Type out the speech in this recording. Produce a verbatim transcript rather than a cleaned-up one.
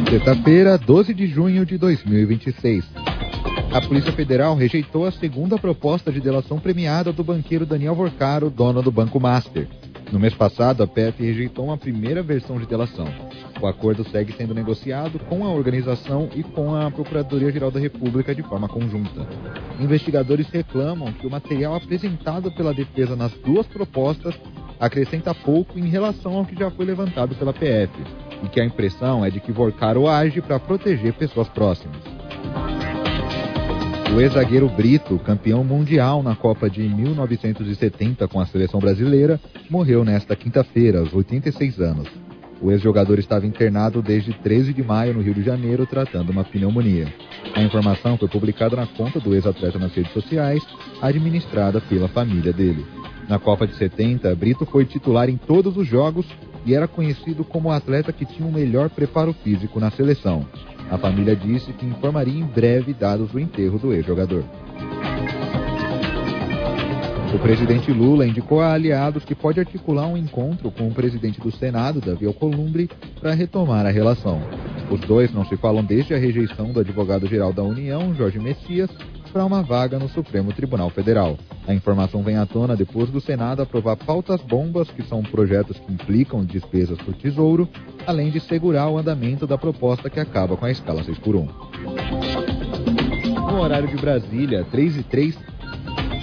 Sexta-feira, doze de junho de dois mil e vinte e seis. A Polícia Federal rejeitou a segunda proposta de delação premiada do banqueiro Daniel Vorcaro, dono do Banco Master. No mês passado, a P F rejeitou uma primeira versão de delação. O acordo segue sendo negociado com a organização e com a Procuradoria-Geral da República de forma conjunta. Investigadores reclamam que o material apresentado pela defesa nas duas propostas acrescenta pouco em relação ao que já foi levantado pela P F, e que a impressão é de que Vorcaro age para proteger pessoas próximas. O ex-zagueiro Brito, campeão mundial na Copa de mil novecentos e setenta com a seleção brasileira, morreu nesta quinta-feira, aos oitenta e seis anos. O ex-jogador estava internado desde treze de maio no Rio de Janeiro, tratando uma pneumonia. A informação foi publicada na conta do ex-atleta nas redes sociais, administrada pela família dele. Na Copa de setenta, Brito foi titular em todos os jogos e era conhecido como o atleta que tinha o melhor preparo físico na seleção. A família disse que informaria em breve dados do enterro do ex-jogador. O presidente Lula indicou a aliados que pode articular um encontro com o presidente do Senado, Davi Alcolumbre, para retomar a relação. Os dois não se falam desde a rejeição do advogado-geral da União, Jorge Messias, para uma vaga no Supremo Tribunal Federal. A informação vem à tona depois do Senado aprovar pautas bombas, que são projetos que implicam despesas para o Tesouro, além de segurar o andamento da proposta que acaba com a escala seis por um. No horário de Brasília, três e três,